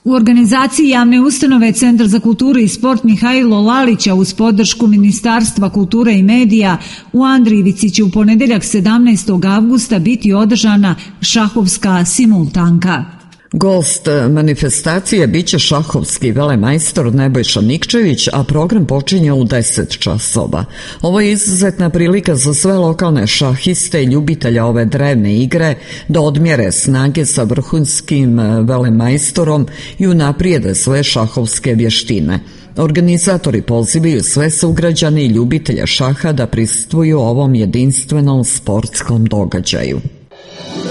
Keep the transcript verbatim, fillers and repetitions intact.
U organizaciji javne ustanove Centar za kulturu i sport Mihajlo Lalića uz podršku Ministarstva kulture i medija u Andrijevici će u ponedeljak sedamnaestog avgusta biti održana šahovska simultanka. Gost manifestacije biće šahovski velemajstor Nebojša Nikčević, a program počinje u deset časova. Ovo je izuzetna prilika za sve lokalne šahiste i ljubitelja ove drevne igre da odmjere snage sa vrhunskim velemajstorom i unaprijede svoje šahovske vještine. Organizatori pozivaju sve sugrađane i ljubitelja šaha da prisustvuju ovom jedinstvenom sportskom događaju.